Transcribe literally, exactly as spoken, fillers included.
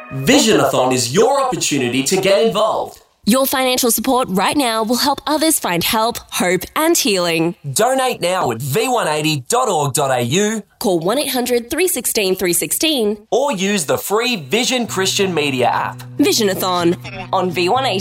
Visionathon is your opportunity to get involved. Your financial support right now will help others find help, hope and healing. Donate now at v one eighty dot org dot a u, call one eight hundred three one six three one six, or use the free Vision Christian Media app. Visionathon on V one eighty.